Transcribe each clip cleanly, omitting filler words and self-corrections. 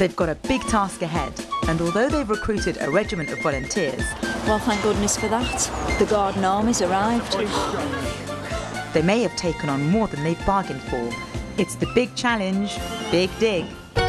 They've got a big task ahead, and although they've recruited a regiment of volunteers... Well, thank goodness for that. The garden army's arrived. They may have taken on more than they've bargained for. It's the big challenge, big dig.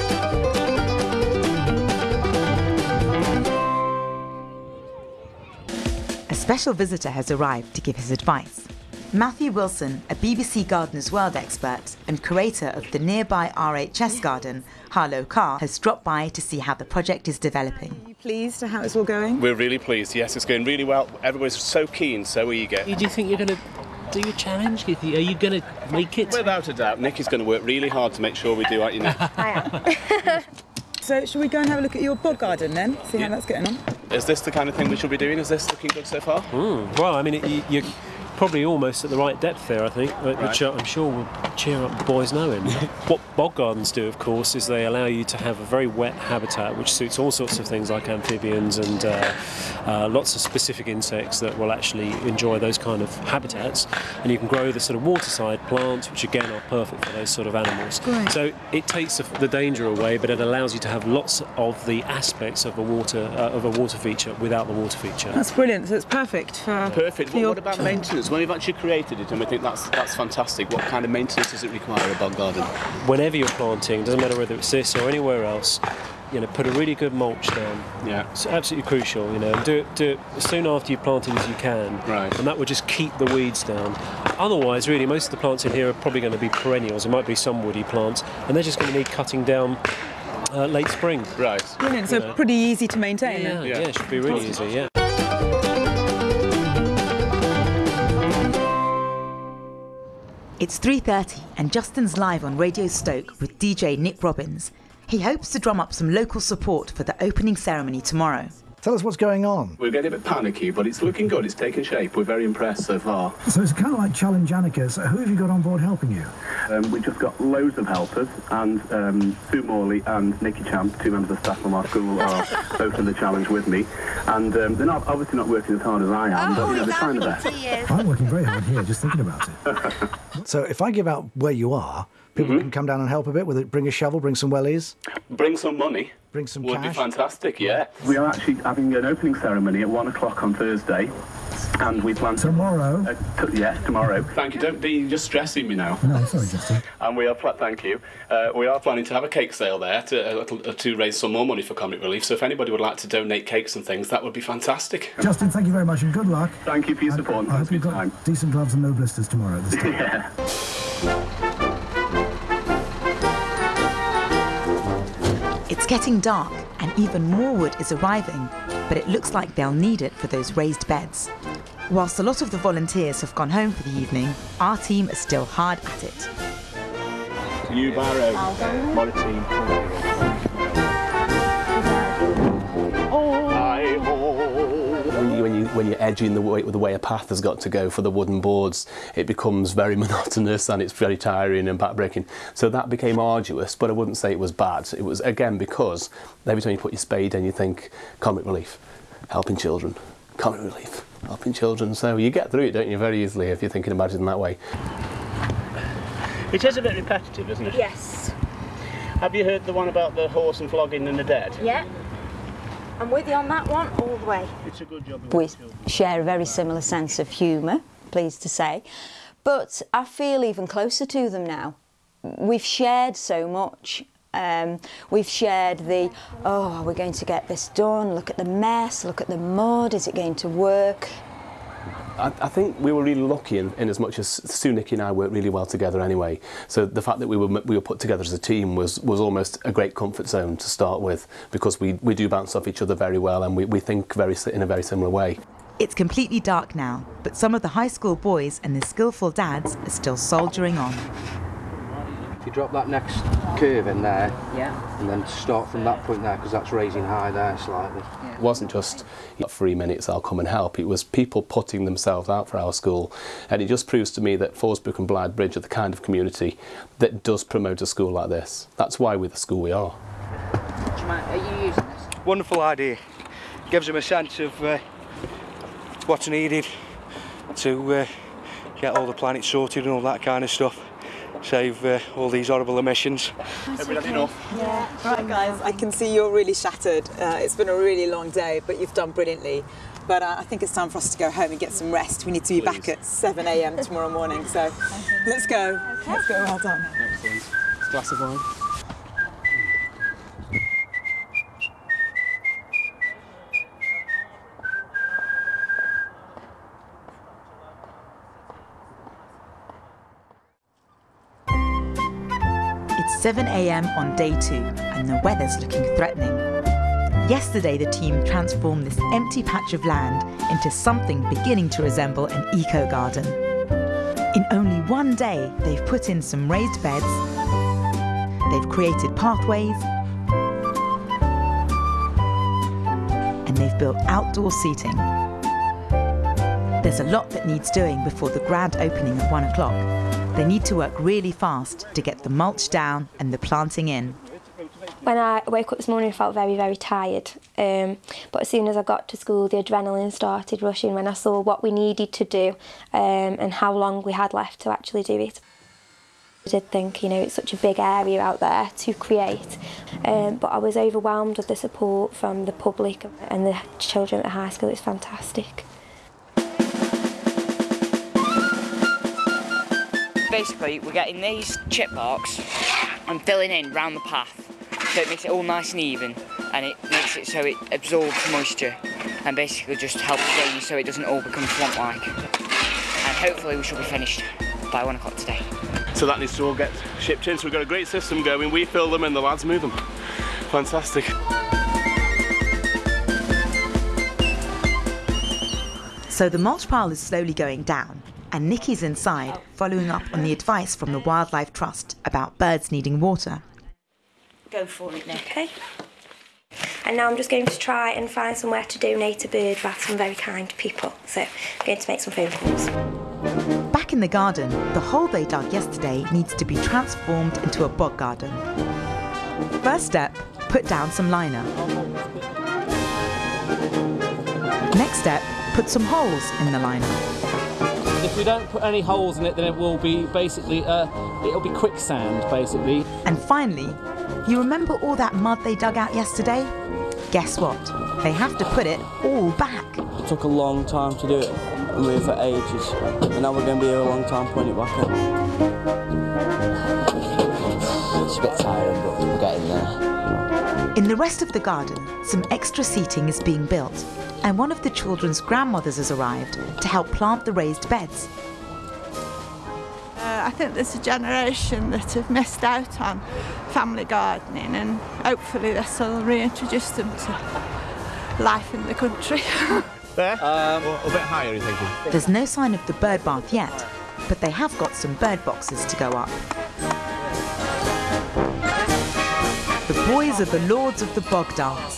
A special visitor has arrived to give his advice. Matthew Wilson, a BBC Gardeners World expert and curator of the nearby RHS garden, Harlow Carr, has dropped by to see how the project is developing. Are you pleased to how it's all going? We're really pleased, yes, it's going really well. Everybody's so keen, so eager. Do you think you're going to do your challenge? Are you going to make it? Without a doubt. Nick is going to work really hard to make sure we do it, you know. I am. So, shall we go and have a look at your bog garden then? See how that's getting on? Is this the kind of thing we should be doing? Is this looking good so far? Well, I mean, you're probably almost at the right depth there, I think, which I'm sure will cheer up the boys knowing. What bog gardens do, of course, is they allow you to have a very wet habitat which suits all sorts of things like amphibians and lots of specific insects that will actually enjoy those kind of habitats. And you can grow the sort of waterside plants, which again are perfect for those sort of animals. Great. So it takes the danger away, but it allows you to have lots of the aspects of a water feature without the water feature. That's brilliant. So it's perfect for... Perfect. But what about maintenance? When we've actually created it and we think that's fantastic, what kind of maintenance does it require, a bog garden? Whenever you're planting, doesn't matter whether it's this or anywhere else, you know, put a really good mulch down. Yeah. It's absolutely crucial, you know. Do it as soon after you've planted as you can. Right. And that will just keep the weeds down. Otherwise, really, most of the plants in here are probably going to be perennials. There might be some woody plants, and they're just going to need cutting down late spring. Right. Brilliant. So pretty easy to maintain then? Yeah, it should be really easy, yeah. It's 3:30 and Justin's live on Radio Stoke with DJ Nick Robbins. He hopes to drum up some local support for the opening ceremony tomorrow. Tell us what's going on. We're getting a bit panicky, but it's looking good. It's taken shape. We're very impressed so far. So it's kind of like Challenge Anarchus. Who have you got on board helping you? We've just got loads of helpers, and Sue Morley and Nikki Champ, two members of staff from our school, are both in the challenge with me. And they're obviously not working as hard as I am, but you know, they're trying their best. I'm working very hard here, just thinking about it. So if I give out where you are, people can come down and help a bit with it. Bring a shovel, bring some wellies. Bring some money. Bring some Would cash. be fantastic, yeah. We are actually having an opening ceremony at 1 o'clock on Thursday, and we plan Tomorrow? Yes, tomorrow. Thank you. Don't be just stressing me now. No, sorry, Justin. And we are thank you. We are planning to have a cake sale there to raise some more money for Comic Relief. So if anybody would like to donate cakes and things, that would be fantastic. Justin, thank you very much and good luck. Thank you for your support. I hope you've got decent gloves and no blisters tomorrow at this time. Yeah. It's getting dark and even more wood is arriving, but it looks like they'll need it for those raised beds. Whilst a lot of the volunteers have gone home for the evening, our team is still hard at it. You borrow my team. When you're edging the way a path has got to go for the wooden boards, it becomes very monotonous and it's very tiring and backbreaking. So that became arduous, but I wouldn't say it was bad. It was, again, because every time you put your spade in, you think, Comic Relief, helping children, Comic Relief, helping children. So you get through it, don't you, very easily if you're thinking about it in that way. It is a bit repetitive, isn't it? Yes. Have you heard the one about the horse and flogging and the dead? Yeah. I'm with you on that one all the way. It's a good job. We share a very similar sense of humour, pleased to say, but I feel even closer to them now. We've shared so much. We've shared the, oh, are we going to get this done? Look at the mess, look at the mud, is it going to work? I think we were really lucky in as much as Sue, Nikki and I worked really well together anyway. So the fact that we were put together as a team was almost a great comfort zone to start with, because we do bounce off each other very well and we think in a very similar way. It's completely dark now, but some of the high school boys and their skillful dads are still soldiering on. If you drop that next curve in there, Yeah. and then start from that point there, because that's raising high there slightly. It wasn't just 3 minutes, I'll come and help. It was people putting themselves out for our school. And it just proves to me that Forsbrook and Blythe Bridge are the kind of community that does promote a school like this. That's why we're the school we are. Are you using this? Wonderful idea. Gives them a sense of what's needed to get all the planets sorted and all that kind of stuff. save all these horrible emissions. Everybody enough? Yeah. Right, guys, I can see you're really shattered. It's been a really long day, but you've done brilliantly. But I think it's time for us to go home and get some rest. We need to be back at 7 a.m. tomorrow morning, so let's go. Okay. Let's go, well done. Excellent. Glass of wine. It's 7 a.m. on day 2 and the weather's looking threatening. Yesterday the team transformed this empty patch of land into something beginning to resemble an eco-garden. In only one day they've put in some raised beds, they've created pathways, and they've built outdoor seating. There's a lot that needs doing before the grand opening at 1 o'clock. They need to work really fast to get the mulch down and the planting in. When I woke up this morning, I felt very, very tired. But as soon as I got to school, the adrenaline started rushing when I saw what we needed to do and how long we had left to actually do it. I did think, you know, it's such a big area out there to create, but I was overwhelmed with the support from the public and the children at the high school. It's fantastic. Basically, we're getting these chip blocks and filling in round the path, so it makes it all nice and even, and it makes it so it absorbs moisture and basically just helps drain so it doesn't all become swamp-like. And hopefully we shall be finished by 1 o'clock today. So that needs to all get shipped in, so we've got a great system going. We fill them and the lads move them. Fantastic. So the mulch pile is slowly going down, and Nikki's inside, following up on the advice from the Wildlife Trust about birds needing water. Go for it, Nick. Okay. And now I'm just going to try and find somewhere to donate a bird bath from very kind people. So I'm going to make some phone calls. Back in the garden, the hole they dug yesterday needs to be transformed into a bog garden. First step, put down some liner. Next step, put some holes in the liner. If we don't put any holes in it, then it will be basically, it'll be quicksand, basically. And finally, you remember all that mud they dug out yesterday? Guess what? They have to put it all back. It took a long time to do it, and we were for ages. And now we're going to be here a long time putting it back in. It's a bit tiring, but we're getting there. In the rest of the garden, some extra seating is being built, and one of the children's grandmothers has arrived to help plant the raised beds. I think there's a generation that have missed out on family gardening, and hopefully this will reintroduce them to life in the country. There? Or a bit higher, you thinking? There's no sign of the bird bath yet, but they have got some bird boxes to go up. The boys are the lords of the bog dance.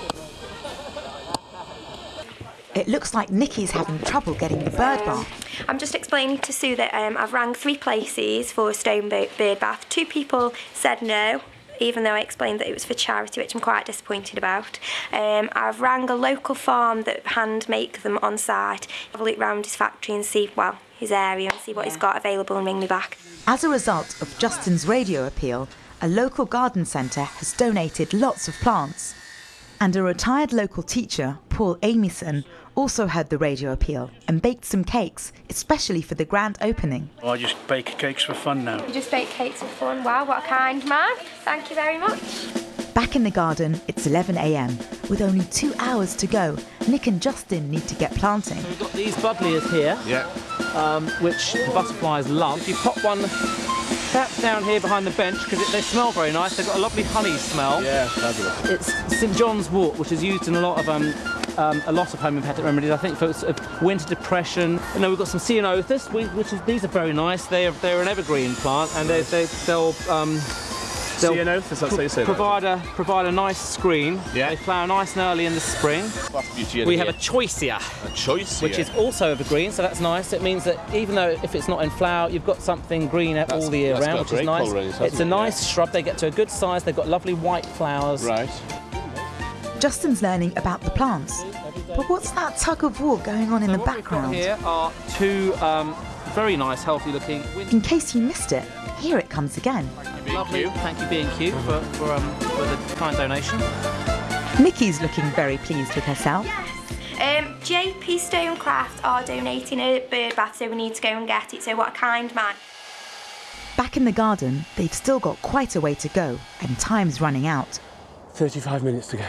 It looks like Nikki's having trouble getting the bird bath. I'm just explaining to Sue that I've rang 3 places for a stone bird bath. 2 people said no, even though I explained that it was for charity, which I'm quite disappointed about. I've rang a local farm that hand make them on site. Have a look round his factory and see, well, his area and see what he's got available and ring me back. As a result of Justin's radio appeal, a local garden centre has donated lots of plants. And a retired local teacher, Paul Amyson, also heard the radio appeal and baked some cakes, especially for the grand opening. I just bake cakes for fun now. You just bake cakes for fun? Wow, what a kind man. Thank you very much. Back in the garden, it's 11 a.m. With only 2 hours to go, Nick and Justin need to get planting. We've got these buddleias here, which the butterflies love. If you pop one that's down here behind the bench, because they smell very nice. They've got a lovely honey smell. Yeah, fabulous. It's St John's wort, which is used in a lot of homeopathic remedies. I think for sort of winter depression. And then we've got some ceanothus, these are very nice. They're an evergreen plant, and they'll Ceanothus, that's how you say that. provide a nice screen. Yeah. They flower nice and early in the spring. We have a choicea. Which is also evergreen, so that's nice. It means that even though if it's not in flower, you've got something green all the year round, which is nice. It's a nice shrub. They get to a good size. They've got lovely white flowers. Right. Justin's learning about the plants. But what's that tug of war going on in the background? What we've got here are 2 very nice, healthy looking. In case you missed it, here it comes again. Lovely, thank you B&Q for the kind donation. Nikki's looking very pleased with herself. JP Stonecraft are donating a bird bath, so we need to go and get it, so what a kind man. Back in the garden, they've still got quite a way to go, and time's running out. 35 minutes to go.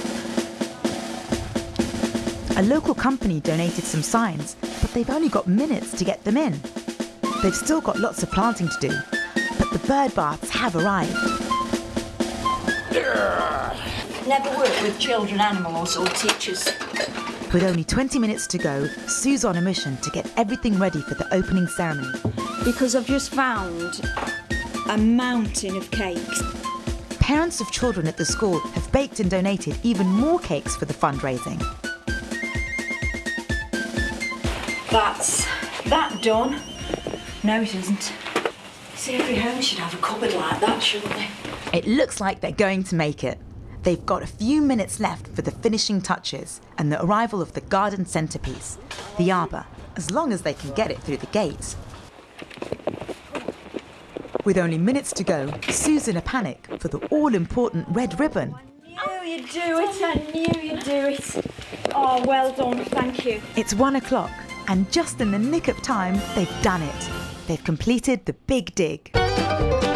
A local company donated some signs, but they've only got minutes to get them in. They've still got lots of planting to do, but the bird baths have arrived. Never work with children, animals or teachers. With only 20 minutes to go, Sue's on a mission to get everything ready for the opening ceremony. Because I've just found a mountain of cakes. Parents of children at the school have baked and donated even more cakes for the fundraising. That's that done. No, it isn't. See, every home should have a cupboard like that, shouldn't they? It looks like they're going to make it. They've got a few minutes left for the finishing touches and the arrival of the garden centrepiece, the arbour, as long as they can get it through the gates. With only minutes to go, Sue's in a panic for the all-important red ribbon. I knew you'd do it, I knew you'd do it. Oh, well done, thank you. It's 1 o'clock, and just in the nick of time, they've done it. They've completed the big dig.